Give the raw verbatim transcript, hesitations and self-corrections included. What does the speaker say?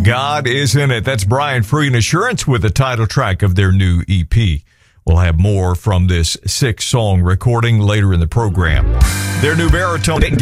God is in it. That's Brian Free and Assurance with the title track of their new E P. We'll have more from this six-song recording later in the program. Their new baritone